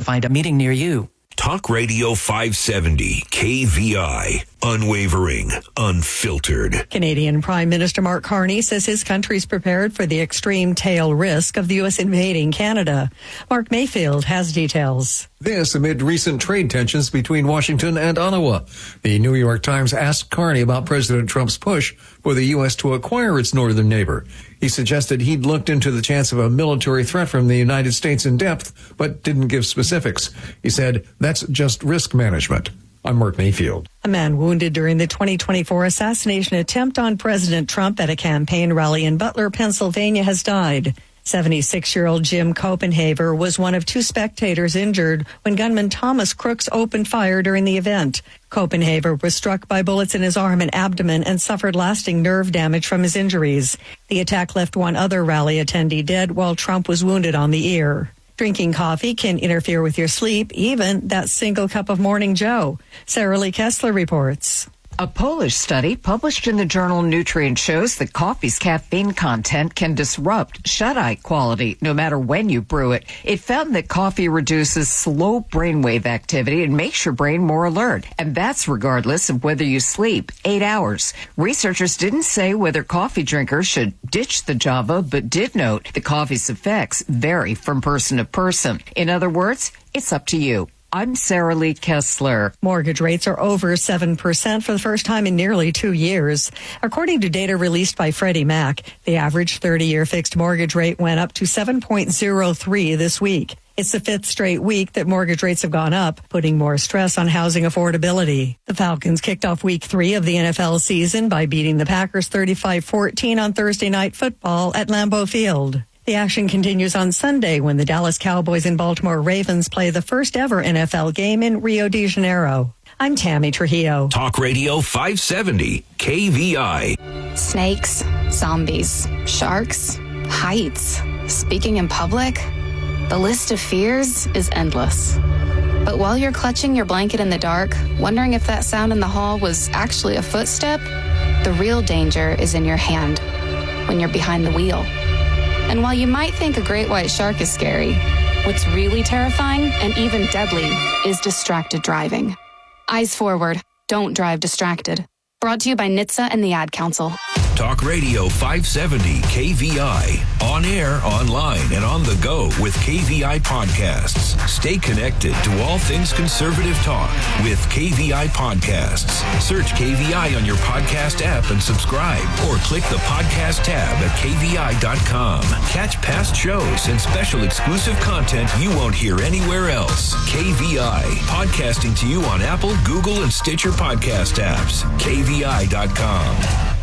find a meeting near you. Talk Radio 570, KVI. Unwavering, unfiltered. Canadian Prime Minister Mark Carney says his country's prepared for the extreme tail risk of the U.S. invading Canada. Mark Mayfield has details. This amid recent trade tensions between Washington and Ottawa. The New York Times asked Carney about President Trump's push for the U.S. to acquire its northern neighbor. He suggested he'd looked into the chance of a military threat from the United States in depth, but didn't give specifics. He said, that's just risk management. I'm Mark Mayfield. A man wounded during the 2024 assassination attempt on President Trump at a campaign rally in Butler, Pennsylvania has died. 76-year-old Jim Copenhaver was one of two spectators injured when gunman Thomas Crooks opened fire during the event. Copenhaver was struck by bullets in his arm and abdomen and suffered lasting nerve damage from his injuries. The attack left one other rally attendee dead while Trump was wounded on the ear. Drinking coffee can interfere with your sleep, even that single cup of Morning Joe. Sarah Lee Kessler reports. A Polish study published in the journal Nutrient shows that coffee's caffeine content can disrupt shut-eye quality no matter when you brew it. It found that coffee reduces slow brainwave activity and makes your brain more alert. And that's regardless of whether you sleep 8 hours. Researchers didn't say whether coffee drinkers should ditch the Java, but did note the coffee's effects vary from person to person. In other words, it's up to you. I'm Sarah Lee Kessler. Mortgage rates are over 7% for the first time in nearly 2 years. According to data released by Freddie Mac, the average 30-year fixed mortgage rate went up to 7.03 this week. It's the fifth straight week that mortgage rates have gone up, putting more stress on housing affordability. The Falcons kicked off week 3 of the NFL season by beating the Packers 35-14 on Thursday Night Football at Lambeau Field. The action continues on Sunday when the Dallas Cowboys and Baltimore Ravens play the first ever NFL game in Rio de Janeiro. I'm Tammy Trujillo. Talk Radio 570, KVI. Snakes, zombies, sharks, heights, speaking in public. The list of fears is endless. But while you're clutching your blanket in the dark, wondering if that sound in the hall was actually a footstep, the real danger is in your hand when you're behind the wheel. And while you might think a great white shark is scary, what's really terrifying and even deadly is distracted driving. Eyes forward. Don't drive distracted. Brought to you by NHTSA and the Ad Council. Talk Radio 570 KVI. On air, online, and on the go with KVI Podcasts. Stay connected to all things conservative talk with KVI Podcasts. Search KVI on your podcast app and subscribe, or click the podcast tab at KVI.com. Catch past shows and special exclusive content you won't hear anywhere else. KVI. Podcasting to you on Apple, Google, and Stitcher podcast apps. KVI.com.